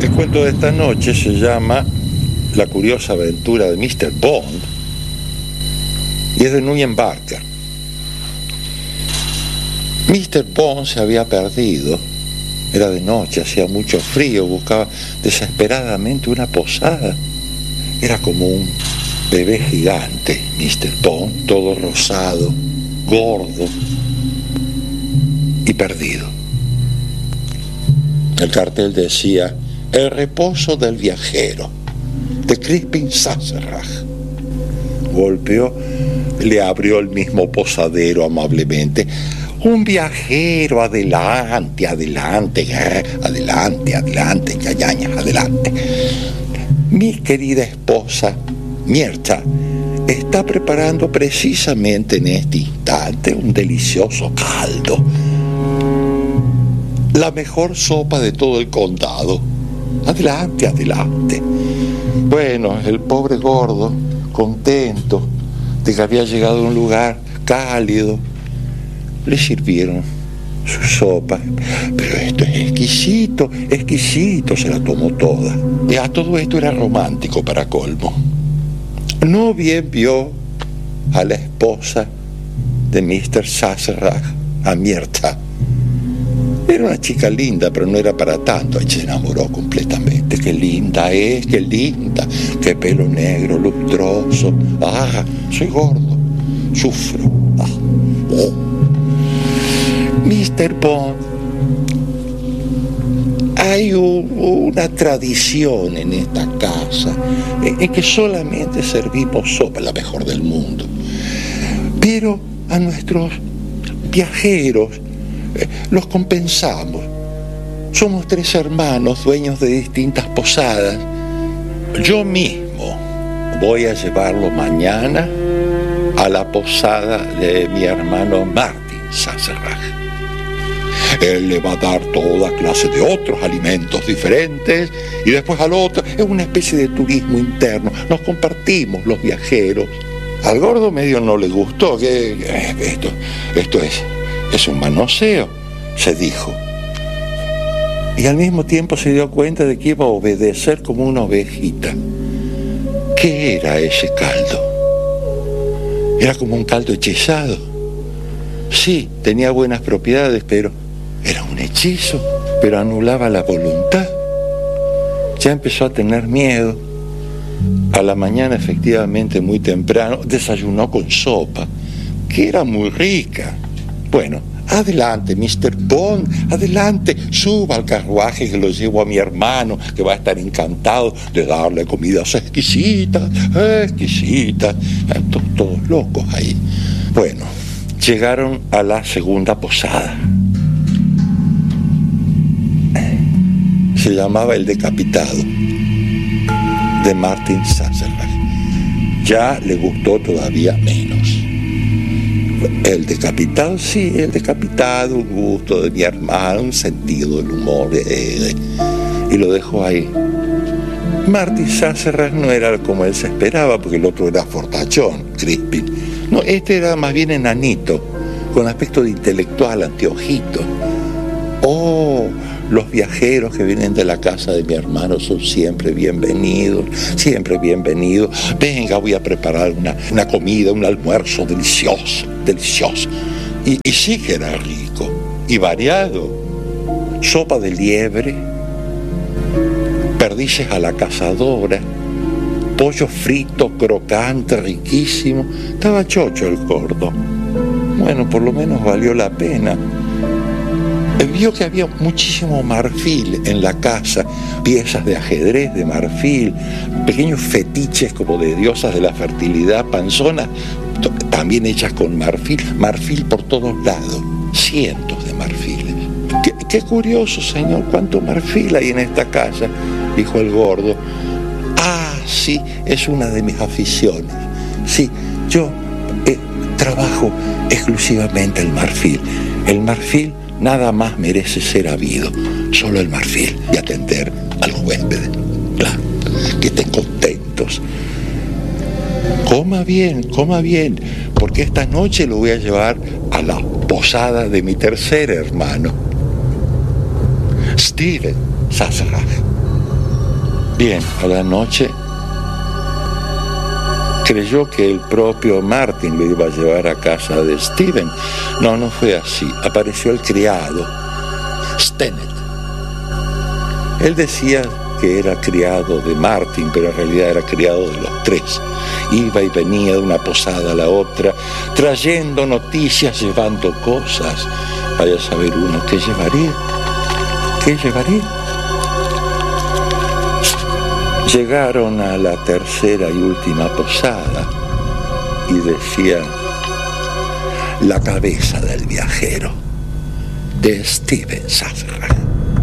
El cuento de esta noche se llama La curiosa aventura de Mr. Bond y es de Nguyen Barker. Mr. Bond se había perdido, era de noche, hacía mucho frío, buscaba desesperadamente una posada. Era como un bebé gigante, Mr. Bond, todo rosado, gordo y perdido. El cartel decía: El reposo del viajero, de Crispin Sassenrach. Golpeó, le abrió el mismo posadero amablemente. Un viajero, adelante, adelante, adelante, adelante, ñañaña, adelante. Mi querida esposa, Miercha, está preparando precisamente en este instante un delicioso caldo. La mejor sopa de todo el condado. Adelante, adelante. Bueno, el pobre gordo, contento de que había llegado a un lugar cálido, le sirvieron su sopa. Pero esto es exquisito, exquisito, se la tomó toda. Y a todo esto era romántico para colmo. No bien vio a la esposa de Mr. Sassenrach, a Mierta. Era una chica linda, pero no era para tanto. Ella se enamoró completamente. Qué linda es, qué linda. Qué pelo negro, lustroso. Ah, soy gordo. Sufro. Ah, oh. Mr. Bond, hay una tradición en esta casa en que solamente servimos sopa, la mejor del mundo. Pero a nuestros viajeros los compensamos. Somos 3 hermanos, dueños de distintas posadas. Yo mismo voy a llevarlo mañana a la posada de mi hermano Martin Sassenrach. Él le va a dar toda clase de otros alimentos diferentes y después al otro. Es una especie de turismo interno. Nos compartimos los viajeros. Al gordo medio no le gustó. Que esto es un manoseo, se dijo. Y al mismo tiempo se dio cuenta de que iba a obedecer como una ovejita. ¿Qué era ese caldo? Era como un caldo hechizado. Sí, tenía buenas propiedades, pero era un hechizo, pero anulaba la voluntad. Ya empezó a tener miedo. A la mañana, efectivamente, muy temprano, desayunó con sopa, que era muy rica. Bueno, adelante, Mr. Bond, adelante, suba al carruaje que lo llevo a mi hermano, que va a estar encantado de darle comidas exquisitas, exquisitas. Todos locos ahí. Bueno, llegaron a la segunda posada. Se llamaba El Decapitado, de Martin Sassenrach. Ya le gustó todavía menos. El decapitado, sí, el decapitado, un gusto de mi hermano, un sentido del humor, y lo dejó ahí. Martin Sassenrach no era como él se esperaba, porque el otro era fortachón, Crispin. No, este era más bien enanito, con aspecto de intelectual, anteojito. Oh, los viajeros que vienen de la casa de mi hermano son siempre bienvenidos, siempre bienvenidos. Venga, voy a preparar una comida, un almuerzo delicioso, delicioso. Y sí que era rico y variado. Sopa de liebre, perdices a la cazadora, pollo frito, crocante, riquísimo. Estaba chocho el gordo. Bueno, por lo menos valió la pena. Vio que había muchísimo marfil en la casa, piezas de ajedrez de marfil, pequeños fetiches como de diosas de la fertilidad, panzonas, también hechas con marfil por todos lados, cientos de marfiles. Qué curioso, señor, cuánto marfil hay en esta casa, dijo el gordo. Ah, sí, es una de mis aficiones. Sí, yo trabajo exclusivamente el marfil. El marfil nada más merece ser habido, solo el marfil, y atender a los huéspedes. Claro, que estén contentos. Coma bien, porque esta noche lo voy a llevar a la posada de mi tercer hermano, Steven Sassenrach. Bien, a la noche creyó que el propio Martin lo iba a llevar a casa de Steven. No fue así. Apareció el criado, Stennett. Él decía que era criado de Martin, pero en realidad era criado de los tres. Iba y venía de una posada a la otra, trayendo noticias, llevando cosas. Vaya a saber uno qué llevaría. ¿Qué llevaría? Llegaron a la tercera y última posada y decían: la cabeza del viajero, de Stephen Sassenach.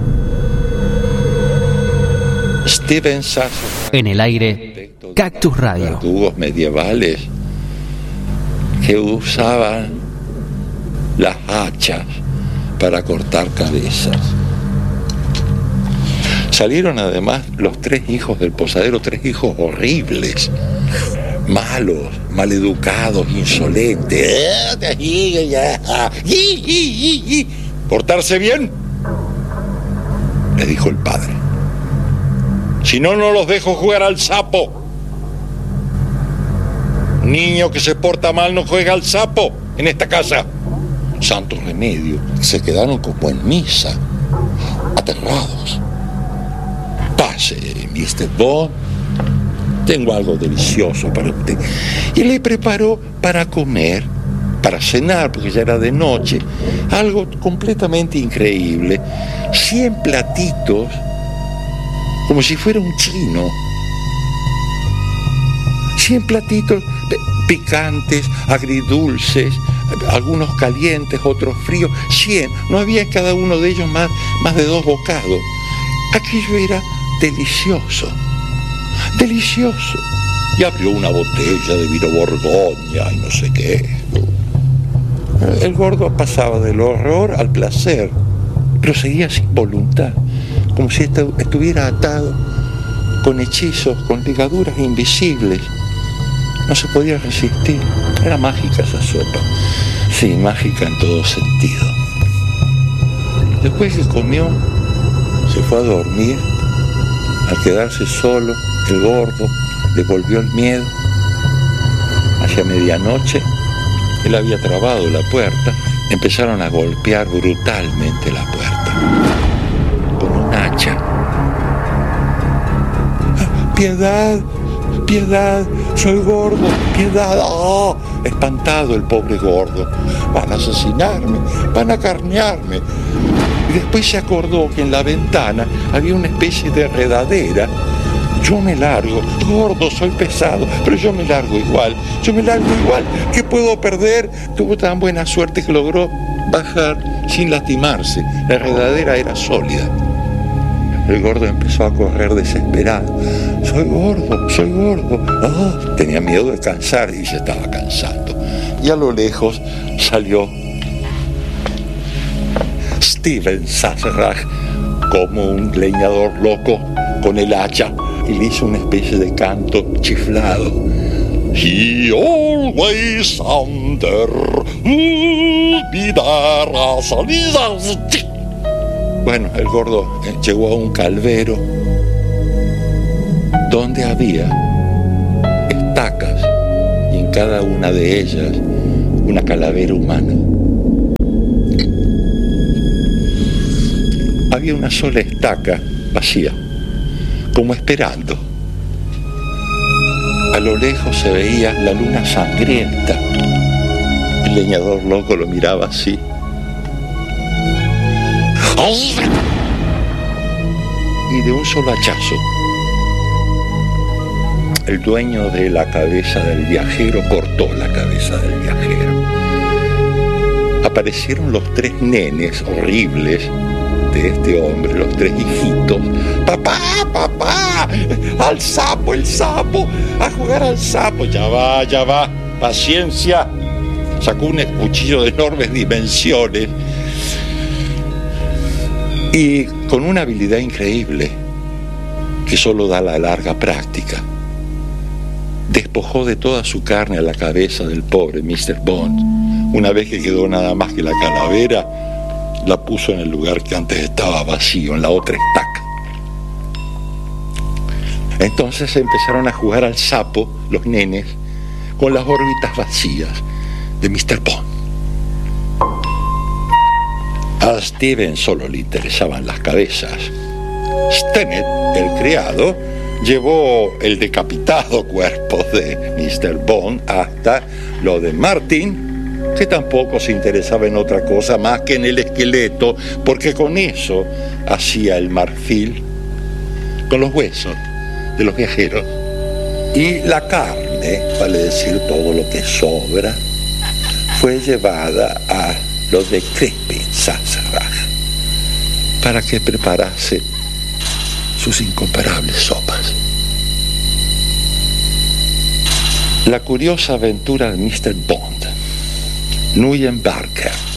Stephen Sassenach. En el aire, Cactus Radio. Verdugos medievales que usaban las hachas para cortar cabezas. Salieron además los tres hijos del posadero, tres hijos horribles, malos, maleducados, insolentes. ¿Portarse bien?, le dijo el padre. Si no, no los dejo jugar al sapo. Niño que se porta mal no juega al sapo en esta casa. Santo remedio. Se quedaron como en misa, aterrados. Pase, Mr. Bond, tengo algo delicioso para usted. Y le preparó para comer, para cenar, porque ya era de noche, algo completamente increíble. 100 platitos, como si fuera un chino. 100 platitos picantes, agridulces, algunos calientes, otros fríos. 100, no había en cada uno de ellos más de 2 bocados. Aquello era delicioso, delicioso. Y abrió una botella de vino Borgoña y no sé qué. El gordo pasaba del horror al placer, pero seguía sin voluntad, como si estuviera atado con hechizos, con ligaduras invisibles. No se podía resistir. Era mágica esa sopa. Sí, mágica en todo sentido. Después que comió, se fue a dormir. Al quedarse solo, el gordo le volvió el miedo. Hacia medianoche, él había trabado la puerta. Empezaron a golpear brutalmente la puerta con un hacha. ¡Piedad! ¡Piedad! ¡Soy gordo! ¡Piedad! ¡Oh! Espantado el pobre gordo. Van a asesinarme, van a carnearme. Y después se acordó que en la ventana había una especie de enredadera. Yo me largo, gordo, soy pesado, pero yo me largo igual. ¿Qué puedo perder? Tuvo tan buena suerte que logró bajar sin lastimarse. La enredadera era sólida. El gordo empezó a correr desesperado. Soy gordo. Oh, tenía miedo de cansar y se estaba cansando. Y a lo lejos salió Stephen Sassenach como un leñador loco con el hacha y le hizo una especie de canto chiflado. He always under Bueno, el gordo llegó a un calvero donde había estacas y en cada una de ellas una calavera humana. Había una sola estaca vacía, como esperando. A lo lejos se veía la luna sangrienta. El leñador loco lo miraba así. Y de un solo hachazo, el dueño de la cabeza del viajero cortó la cabeza del viajero. Aparecieron los 3 nenes horribles de este hombre, los 3 hijitos. Papá, al sapo, a jugar al sapo. Ya va, paciencia. Sacó un cuchillo de enormes dimensiones y con una habilidad increíble que solo da la larga práctica, despojó de toda su carne a la cabeza del pobre Mr. Bond. Una vez que quedó nada más que la calavera, la puso en el lugar que antes estaba vacío, en la otra estaca. Entonces empezaron a jugar al sapo, los nenes, con las órbitas vacías de Mr. Bond. A Steven solo le interesaban las cabezas. Stennett, el criado, llevó el decapitado cuerpo de Mr. Bond hasta lo de Martin, que tampoco se interesaba en otra cosa más que en el esqueleto, porque con eso hacía el marfil, con los huesos de los viajeros. Y la carne, vale decir todo lo que sobra, fue llevada a lo de Crispin Sassenach para que preparase sus incomparables sopas. La curiosa aventura de Mr. Bond, Nguyen Barker,